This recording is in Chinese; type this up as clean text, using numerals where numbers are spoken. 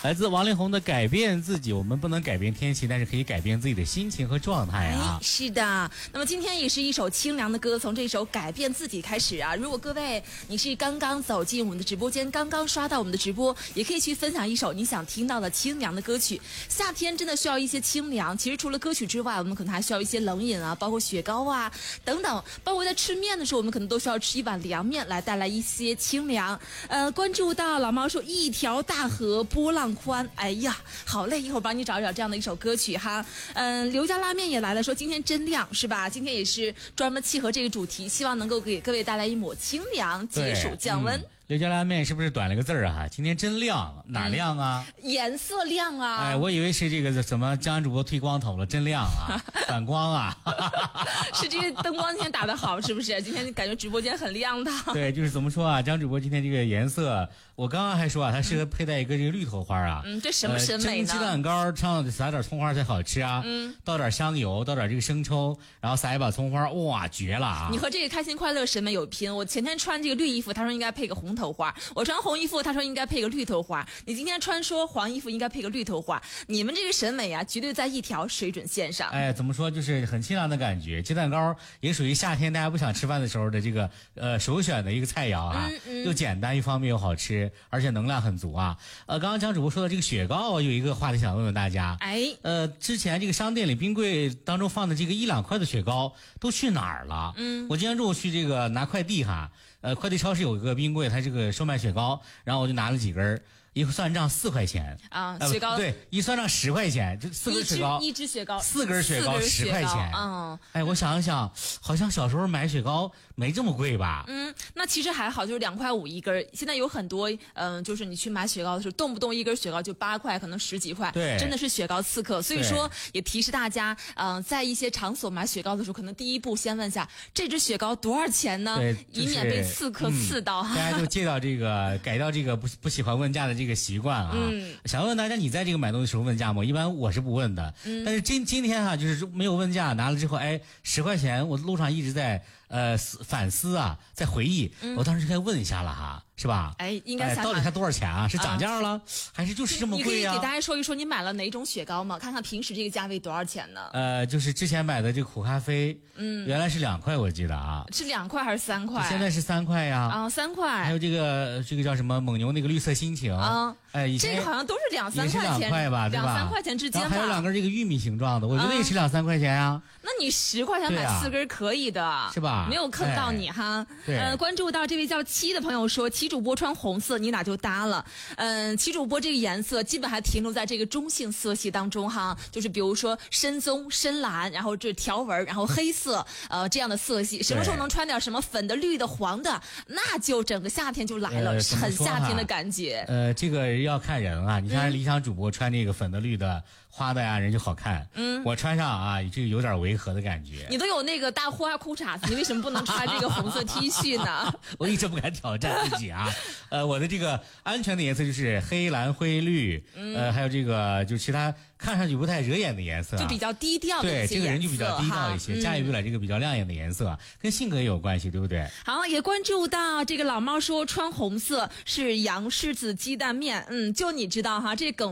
来自王力宏的《改变自己》，我们不能改变天气，但是可以改变自己的心情和状态啊。 是的，那么今天也是一首清凉的歌，从这首《改变自己》开始啊。如果各位你是刚刚走进我们的直播间，刚刚刷到我们的直播，也可以去分享一首你想听到的清凉的歌曲。夏天真的需要一些清凉，其实除了歌曲之外，我们可能还需要一些冷饮啊，包括雪糕啊等等，包括在吃面的时候，我们可能都需要吃一碗凉面来带来一些清凉。关注到老猫说一条大河波浪宽，哎呀，好嘞，一会儿帮你找一找这样的一首歌曲哈。刘家拉面也来了，说今天真亮是吧？今天也是专门契合这个主题，希望能够给各位带来一抹清凉，解暑降温。 刘家拉面是不是短了个字儿啊？今天真亮，哪亮啊？ 颜色亮啊！ 哎，我以为是这个怎么江主播剃光头了，真亮啊，反光啊！ 是这个灯光今天打得好，是不是？今天感觉直播间很亮的。 对，就是怎么说啊？江主播今天这个颜色，我刚刚还说啊，它适合佩戴一个这个绿头花啊。 这什么审美呢？ 蒸鸡蛋糕上撒点葱花才好吃啊。倒点香油，倒点这个生抽，然后撒一把葱花，哇，绝了啊！ 你和这个开心快乐审美有拼。我前天穿这个绿衣服，他说应该配个红头花；我穿红衣服，他说应该配个绿头花。你今天穿说黄衣服应该配个绿头花，你们这个审美啊，绝对在一条水准线上。 哎，怎么说，就是很清凉的感觉。鸡蛋糕也属于夏天大家不想吃饭的时候的这个首选的一个菜肴啊，又简单，一方面又好吃，而且能量很足啊。刚刚江主播说的这个雪糕，有一个话题想问问大家。之前这个商店里冰柜当中放的这个1-2块的雪糕都去哪儿了？我今天中午去这个拿快递哈，快递超市有一个冰柜，它这个售卖雪糕，然后我就拿了几根，一算账4块钱啊，雪糕对，一算账10块钱，就4根雪糕， 一只雪糕 ，4根雪糕10块钱。哎，我想一想，好像小时候买雪糕没这么贵吧？ 那其实还好，就是2块5一根。现在有很多就是你去买雪糕的时候，动不动一根雪糕就8块，可能10几块， 对， 真的是雪糕刺客。所以说也提示大家，在一些场所买雪糕的时候，可能第一步先问下这只雪糕多少钱呢？以免被刺客刺到。 大家就戒掉这个，改掉这个不喜欢问价的这个习惯啊。想问大家，你在这个买东西的时候问价吗？一般我是不问的。但是今天哈，就是没有问价，拿了之后，哎，10块钱，我路上一直在反思啊，在回忆，我当时该问一下了哈。是吧？ 哎，应该想到底它多少钱啊？是涨价了，还是就是这么贵呀？ 你可以给大家说一说你买了哪种雪糕吗？看看平时这个价位多少钱呢？ 就是之前买的这个苦咖啡，原来是2块，我记得啊。 是2块还是3块？ 现在是3块呀。 3块。 还有这个叫什么蒙牛那个绿色心情啊？哎， 这个好像都是2-3块钱， 也是2块吧，对吧 ？2-3块钱之间吧。 还有2根这个玉米形状的，我觉得也是2-3块钱啊。 那你10块钱买4根可以的， 是吧？ 没有坑到你哈。关注到这位叫7的朋友说，齐主播穿红色，你俩就搭了。齐主播这个颜色基本还停留在这个中性色系当中哈，就是比如说深棕、深蓝，然后这条纹，然后黑色，这样的色系。什么时候能穿点什么粉的、绿的、黄的，那就整个夏天就来了，很夏天的感觉。 这个要看人啊，你像理想主播穿这个粉的、绿的、花的呀，人就好看。我穿上啊，这个有点违和的感觉。 你都有那个大花裤衩子，你为什么不能穿这个红色 T 恤呢？ 我一直不敢挑战自己啊。我的这个安全的颜色就是黑、蓝、灰、绿，还有这个就其他看上去不太惹眼的颜色， 就比较低调的一些颜色。 对，这个人就比较低调一些，驾驭不了这个比较亮眼的颜色，跟性格也有关系，对不对？ 好，也关注到这个老猫说穿红色是洋柿子鸡蛋面，就你知道哈，这梗